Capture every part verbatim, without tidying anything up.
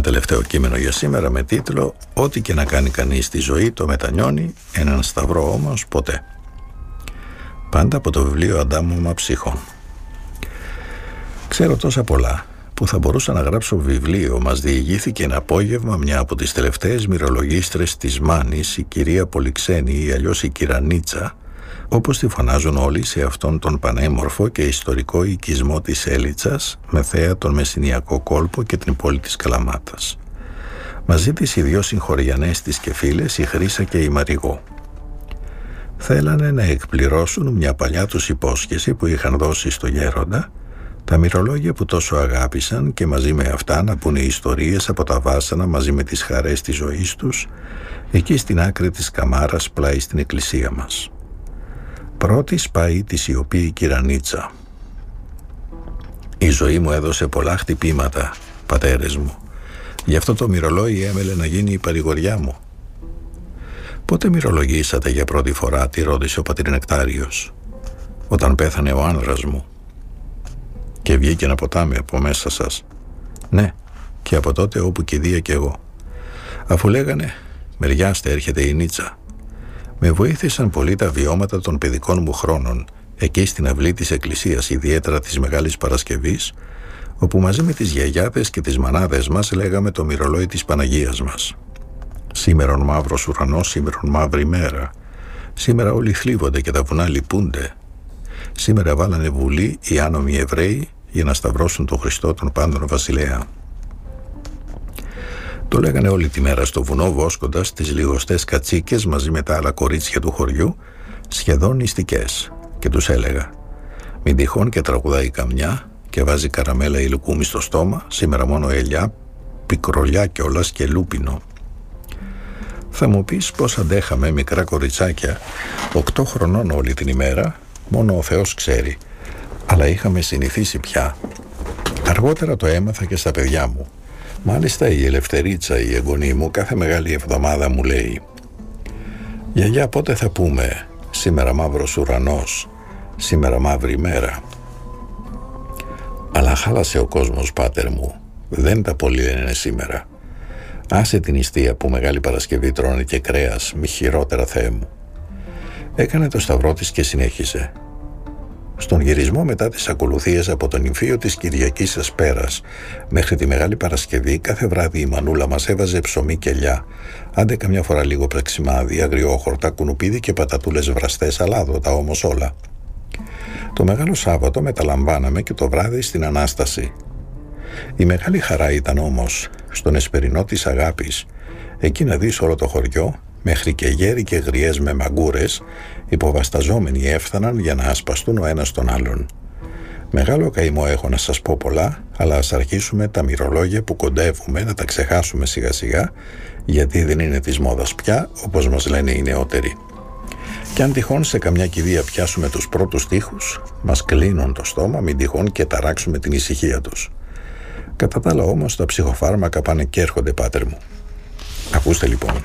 τελευταίο κείμενο για σήμερα με τίτλο «Ό,τι και να κάνει κανείς στη ζωή το μετανιώνει, έναν σταυρό όμως ποτέ». Πάντα από το βιβλίο «Αντάμωμα ψυχών». Ξέρω τόσα πολλά που θα μπορούσα να γράψω βιβλίο. Μας διηγήθηκε ένα απόγευμα μια από τις τελευταίες μυρολογίστρες της Μάνης, η κυρία Πολυξένη ή αλλιώς η Κυρανίτσα, όπως τη φωνάζουν όλοι σε αυτόν τον πανέμορφο και ιστορικό οικισμό της Έλιτσας, με θέα τον Μεσσηνιακό κόλπο και την πόλη της Καλαμάτας. Μαζί της οι δυο συγχωριανές της και φίλες, η Χρύσα και η Μαριγό. Θέλανε να εκπληρώσουν μια παλιά τους υπόσχεση που είχαν δώσει στο γέροντα, τα μυρολόγια που τόσο αγάπησαν, και μαζί με αυτά να πούνε ιστορίες από τα βάσανα μαζί με τις χαρές της ζωής τους, εκεί στην άκρη της καμάρας πλάι στην εκκλησία μας. Πρώτη σπάει τη σιωπή η Κυρανίτσα. Η ζωή μου έδωσε πολλά χτυπήματα, πατέρες μου. Γι' αυτό το μυρολόι έμελε να γίνει η παρηγοριά μου. Πότε μυρολογήσατε για πρώτη φορά, τη ρώτησε ο πατρινεκτάριος. Όταν πέθανε ο άνδρας μου. Και βγήκε ένα ποτάμι από μέσα σας. Ναι, και από τότε όπου κηδεία κι εγώ. Αφού λέγανε, μεριάστε, έρχεται η Νίτσα. Με βοήθησαν πολύ τα βιώματα των παιδικών μου χρόνων, εκεί στην αυλή της εκκλησίας, ιδιαίτερα της Μεγάλης Παρασκευής, όπου μαζί με τις γιαγιάδες και τις μανάδες μας λέγαμε το μυρολόι της Παναγίας μας. Σήμερον μαύρος ουρανός, σήμερον μαύρη μέρα. Σήμερα όλοι θλίβονται και τα βουνά λυπούνται. Σήμερα βάλανε βουλή οι άνομοι Εβραίοι για να σταυρώσουν τον Χριστό τον πάντων βασιλέα. Το λέγανε όλη τη μέρα στο βουνό, βόσκοντας τις λιγοστές κατσίκες μαζί με τα άλλα κορίτσια του χωριού, σχεδόν νηστικές, και τους έλεγα «Μην τυχόν και τραγουδάει καμιά και βάζει καραμέλα ή λουκούμι στο στόμα, σήμερα μόνο ελιά, πικρολιά κιόλας και λούπινο». Θα μου πεις πώς αντέχαμε μικρά κοριτσάκια, οκτώ χρονών όλη την ημέρα, μόνο ο Θεός ξέρει, αλλά είχαμε συνηθίσει πια. Αργότερα το έμαθα και στα παιδιά μου. Μάλιστα η Ελευθερίτσα, η εγγονή μου, κάθε μεγάλη εβδομάδα μου λέει «Γιαγιά, πότε θα πούμε σήμερα μαύρος ουρανός, σήμερα μαύρη μέρα?» Αλλά χάλασε ο κόσμος, πάτερ μου. Δεν τα πολύ λένε σήμερα. Άσε την νηστεία που Μεγάλη Παρασκευή τρώνε και κρέας, μη χειρότερα, Θεέ μου. Έκανε το σταυρό της και συνέχισε. Στον γυρισμό μετά τις ακολουθίες από τον νυμφίο της Κυριακής Εσπέρας μέχρι τη Μεγάλη Παρασκευή, κάθε βράδυ η μανούλα μας έβαζε ψωμί και ελιά, άντε καμιά φορά λίγο πραξιμάδι, αγριόχορτα, κουνουπίδι και πατατούλες βραστές, αλάδοτα όμως όλα. Το Μεγάλο Σάββατο μεταλαμβάναμε και το βράδυ στην Ανάσταση. Η μεγάλη χαρά ήταν όμως στον εσπερινό της αγάπης, εκεί να δεις όλο το χωριό, μέχρι και γέροι και γριές με μαγκούρες, υποβασταζόμενοι έφθαναν για να ασπαστούν ο ένας τον άλλον. Μεγάλο καημό έχω να σας πω πολλά, αλλά ας αρχίσουμε τα μυρολόγια που κοντεύουμε να τα ξεχάσουμε σιγά σιγά, γιατί δεν είναι της μόδας πια, όπως μας λένε οι νεότεροι. Κι αν τυχόν σε καμιά κηδεία πιάσουμε τους πρώτους στίχους, μας κλείνουν το στόμα, μην τυχόν και ταράξουμε την ησυχία τους. Κατά τα άλλα όμως τα ψυχοφάρμακα πάνε και έρχονται, πάτερ μου. Ακούστε λοιπόν.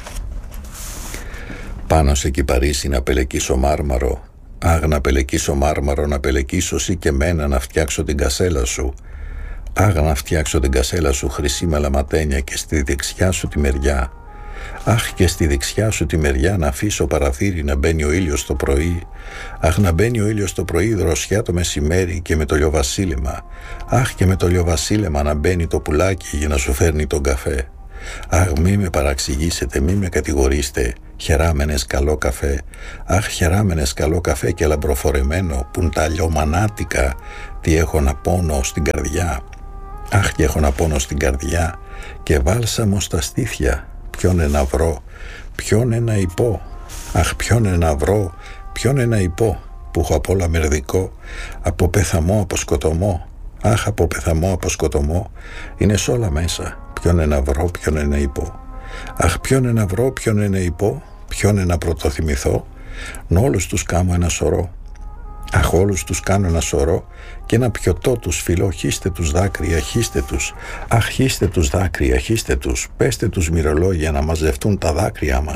Πάνω σε κυπαρίσι να πελεκίσω μάρμαρο, άχ να πελεκίσω μάρμαρο, να πελεκίσω σύ και μένα να φτιάξω την κασέλα σου, άχ να φτιάξω την κασέλα σου χρυσή μελαματένια και στη δεξιά σου τη μεριά, αχ και στη δεξιά σου τη μεριά να αφήσω παραθύρι να μπαίνει ο ήλιος το πρωί, αχ να μπαίνει ο ήλιος το πρωί δροσιά το μεσημέρι και με το λιοβασίλεμα, αχ και με το λιοβασίλεμα να μπαίνει το πουλάκι για να σου φέρνει τον καφέ. Αχ μη με παραξηγήσετε, μη με κατηγορήστε, χεράμενες καλό καφέ, αχ χεράμενες καλό καφέ και λαμπροφορεμένο πουν τα λιωμανάτικα, τι έχω να πόνο στην καρδιά, αχ και έχω να πόνο στην καρδιά και βάλσαμο στα στήθια, ποιον να βρω, ποιον να υπώ, αχ ποιον να βρω, ποιον να υπώ, που έχω απ' όλα μερδικό, από πεθαμό, από σκοτωμό, αχ από πεθαμό, από σκοτωμό, είναι σ' όλα μέσα, ποιον να βρω, ποιον να υπώ, αχ ποιον να βρω, ποιον να υπώ, ποιον να πρωτοθυμηθώ, νο όλους τους κάνω ένα σωρό, αχ όλους τους κάνω ένα σωρό και ένα πιωτό τους φιλώ, χύστε τους δάκρυα, χύστε τους, αχ χύστε τους δάκρυα, χύστε τους, πέστε τους μυρολόγια να μαζευτούν τα δάκρυα μας,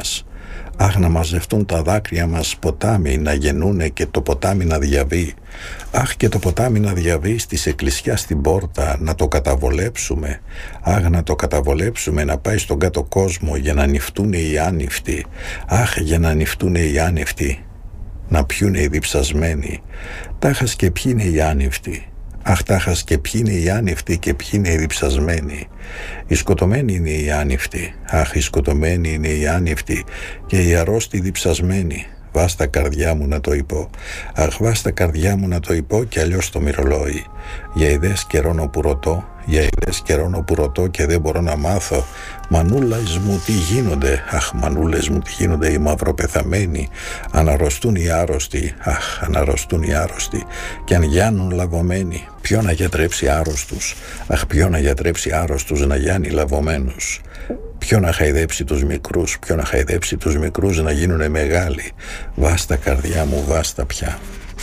Αχ, να μαζευτούν τα δάκρυα μας ποτάμι, να γεννούνε και το ποτάμι να διαβεί. Αχ, και το ποτάμι να διαβεί στις εκκλησιά στην πόρτα, να το καταβολέψουμε. Αχ, να το καταβολέψουμε, να πάει στον κάτω κόσμο για να νυφτούνε οι άνυφτοι. Αχ, για να νυφτούνε οι άνυφτοι. Να πιούνε οι διψασμένοι. Τάχας και ποιοι είναι οι άνυφτοι. Αχ, τάχας και ποιοι είναι οι άνυφτοι και ποιοι είναι οι διψασμένοι. Οι σκοτωμένοι είναι οι άνυφτοι. Αχ, οι σκοτωμένοι είναι οι άνυφτοι και οι αρρώστοι διψασμένοι. Βάστα καρδιά μου να το υπώ. Αχ, βάστα καρδιά μου να το υπώ κι αλλιώς το μυρολόι. Για ιδέες καιρώνω που ρωτώ, για ιδέες καιρώνω που ρωτώ και δεν μπορώ να μάθω. Μανούλες μου τι γίνονται, αχ, μανούλες μου τι γίνονται οι μαυροπεθαμένοι. Αναρρωστούν οι άρρωστοι, αχ, αναρρωστούν οι άρρωστοι και αν γιάνουν λαβωμένοι. Ποιο να γιατρέψει άρρωστους, αχ, ποιο να γιατρέψει άρρωστους να γιάνει λαβωμένους. Ποιο να χαϊδέψει τους μικρούς, ποιο να χαϊδέψει τους μικρούς να γίνουνε μεγάλοι. Βάστα καρδιά μου, βάστα πια.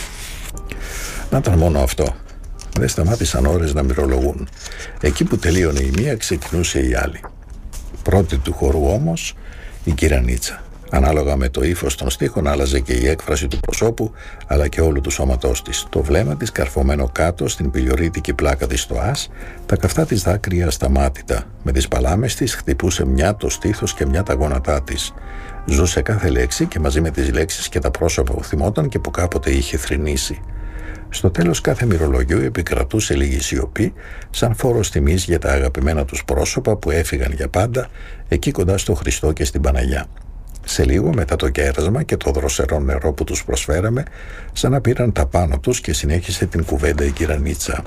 Να ήταν μόνο αυτό. Δεν σταμάτησαν ώρες να μυρολογούν. Εκεί που τελείωνε η μία ξεκινούσε η άλλη. Πρώτη του χορού όμως η Κυρανίτσα. Ανάλογα με το ύφος των στίχων άλλαζε και η έκφραση του προσώπου αλλά και όλου του σώματός της. Το βλέμμα της καρφωμένο κάτω στην πηλιορίτικη πλάκα της στο άς, τα καυτά της δάκρυα ασταμάτητα. Με τις παλάμες της χτυπούσε μια το στήθος και μια τα γόνατά της. Ζούσε κάθε λέξη και μαζί με τις λέξεις και τα πρόσωπα που θυμόταν και που κάποτε είχε θρηνήσει. Στο τέλος κάθε μυρολογιού επικρατούσε λίγη σιωπή, σαν φόρος τιμής για τα αγαπημένα τους πρόσωπα που έφυγαν για πάντα εκεί κοντά στο Χριστό και στην Παναγιά. Σε λίγο μετά το κέρασμα και το δροσερό νερό που τους προσφέραμε, σαν να πήραν τα πάνω τους και συνέχισε την κουβέντα η Κυρανίτσα.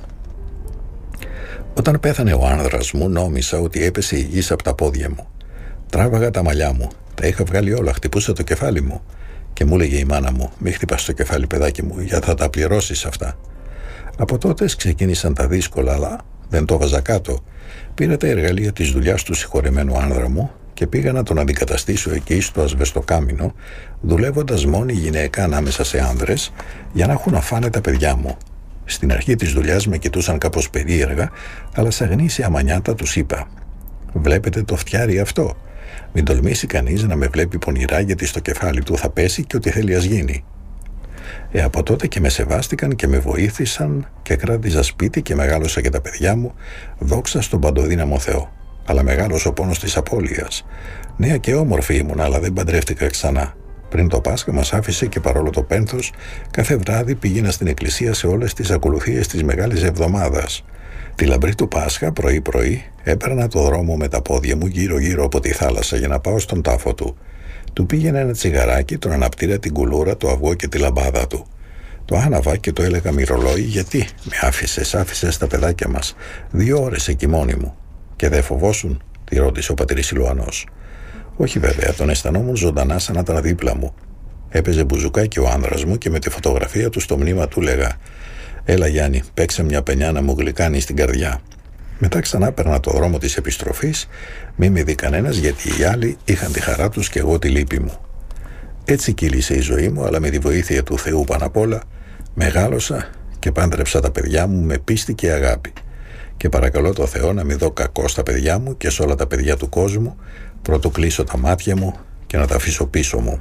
Όταν πέθανε ο άνδρας μου, νόμισα ότι έπεσε η γης από τα πόδια μου. Τράβαγα τα μαλλιά μου, τα είχα βγάλει όλα, χτυπούσα το κεφάλι μου. Και μου έλεγε η μάνα μου: «Μη χτυπάς το κεφάλι, παιδάκι μου, γιατί θα τα πληρώσεις αυτά». Από τότε ξεκίνησαν τα δύσκολα, αλλά δεν το βάζα κάτω. Πήρα τα εργαλεία της δουλειάς του συγχωρεμένου άνδρα μου και πήγα να τον αντικαταστήσω εκεί στο ασβεστοκάμινο, δουλεύοντας μόνη γυναίκα ανάμεσα σε άνδρες για να έχουν να φάνε τα παιδιά μου. Στην αρχή της δουλειάς με κοιτούσαν κάπως περίεργα, αλλά σαν γνήσια μανιάτα τους είπα: «Βλέπετε το φτιάρι αυτό? Μην τολμήσει κανείς να με βλέπει πονηρά, γιατί στο κεφάλι του θα πέσει και ό,τι θέλει ας γίνει». Ε, από τότε και με σεβάστηκαν και με βοήθησαν και κράτηζα σπίτι και μεγάλωσα και τα παιδιά μου, δόξα στον παντοδύναμο Θεό. Αλλά μεγάλος ο πόνος της απώλειας. Νέα και όμορφη ήμουν, αλλά δεν παντρεύτηκα ξανά. Πριν το Πάσχα μας άφησε και παρόλο το πένθος, κάθε βράδυ πήγαινα στην εκκλησία σε όλες τις ακολουθίες της Μεγάλης Εβδομάδας. Τη λαμπρή του Πάσχα, πρωί-πρωί, έπαιρνα το δρόμο με τα πόδια μου γύρω-γύρω από τη θάλασσα για να πάω στον τάφο του. Του πήγαινα ένα τσιγαράκι, τον αναπτήρα, την κουλούρα, το αυγό και τη λαμπάδα του. Το άναβα και το έλεγα μυρολόι, γιατί με άφησες, άφησες τα παιδάκια μας. Δύο ώρες εκεί μόνη μου. Και δεν φοβόσουν, τη ρώτησε ο πατήρης Ηλουανός. Όχι βέβαια, τον αισθανόμουν ζωντανά σαν να ήταν δίπλα μου. Έπαιζε μπουζουκάκι ο άνδρας μου και με τη φωτογραφία του στο μνήμα του λέγα: «Έλα Γιάννη, παίξε μια πενιά να μου γλυκάνει στην καρδιά». Μετά ξανά παίρνα το δρόμο της επιστροφής, μη με δει κανένας, γιατί οι άλλοι είχαν τη χαρά τους και εγώ τη λύπη μου. Έτσι κύλησε η ζωή μου, αλλά με τη βοήθεια του Θεού πάνω απ' όλα, μεγάλωσα και πάντρεψα τα παιδιά μου με πίστη και αγάπη. Και παρακαλώ το Θεό να μην δω κακό στα παιδιά μου και σε όλα τα παιδιά του κόσμου, πρωτού κλείσω τα μάτια μου και να τα αφήσω πίσω μου.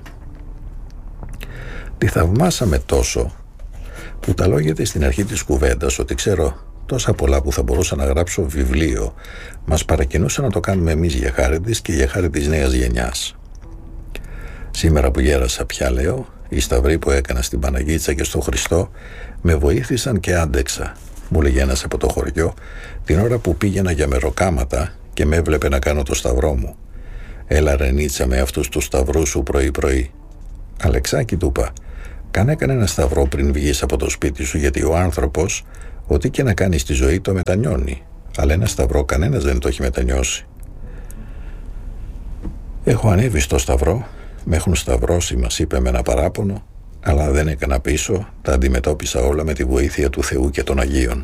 Τη θαυμάσαμε τόσο, που τα λόγια της στην αρχή της κουβέντας, ότι ξέρω τόσα πολλά που θα μπορούσα να γράψω βιβλίο, μας παρακινούσαν να το κάνουμε εμείς για χάρη της και για χάρη της νέας γενιάς. Σήμερα που γέρασα πια, λέω, οι σταυροί που έκανα στην Παναγίτσα και στο Χριστό με βοήθησαν και άντεξα. Μου λέγε ένας από το χωριό, την ώρα που πήγαινα για μεροκάματα και με έβλεπε να κάνω το σταυρό μου. «Έλα Ρενίτσα με αυτούς τους σταυρούς σου πρωί-πρωί». «Αλεξάκη», του είπα, «κάνε κανένα σταυρό πριν βγεις από το σπίτι σου, γιατί ο άνθρωπος, ό,τι και να κάνει στη ζωή, το μετανιώνει. Αλλά ένα σταυρό κανένας δεν το έχει μετανιώσει». Έχω ανέβει στο σταυρό, με έχουν σταυρώσει, μας είπε με ένα παράπονο, αλλά δεν έκανα πίσω, τα αντιμετώπισα όλα με τη βοήθεια του Θεού και των Αγίων.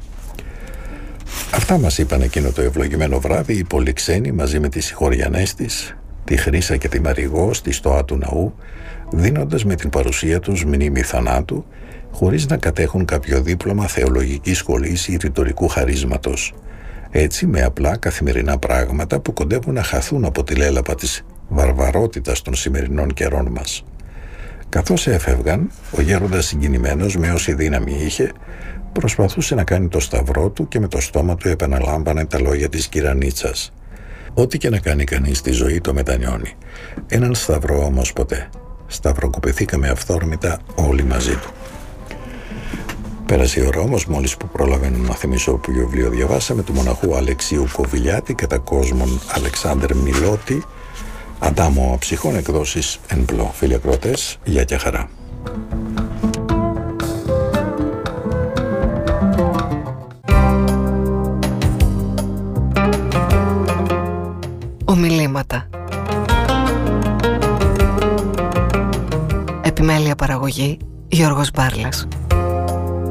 Αυτά μας είπαν εκείνο το ευλογημένο βράδυ οι Πολυξένοι μαζί με τις συγχωριανές της, τη Χρύσα και τη Μαριγώ στη στοά του ναού, δίνοντας με την παρουσία τους μνήμη θανάτου, χωρίς να κατέχουν κάποιο δίπλωμα θεολογικής σχολής ή ρητορικού χαρίσματος. Έτσι, με απλά καθημερινά πράγματα που κοντεύουν να χαθούν από τη λέλαπα της βαρβαρότητας των σημερινών καιρών μας. Καθώς έφευγαν, ο γέροντας, συγκινημένος με όση δύναμη είχε, προσπαθούσε να κάνει το σταυρό του και με το στόμα του επαναλάμβανε τα λόγια της Κυρανίτσας. Ό,τι και να κάνει κανείς στη ζωή το μετανιώνει. Έναν σταυρό όμως ποτέ. Σταυροκοπηθήκαμε αυθόρμητα όλοι μαζί του. Πέρασε η ώρα όμως, μόλις που πρόλαβε να θυμίσω ποιο βιβλίο διαβάσαμε, του μοναχού Αλεξίου Κοβιλιάτη, κατά κόσμον Αλεξάνδρ Μιλώτη, Αντάμο Ψυχών, εκδόσεις Ενπλό. Φίλοι ακροατές, γεια και χαρά. Ομιλήματα. Επιμέλεια παραγωγή Γιώργος Μπάρλας.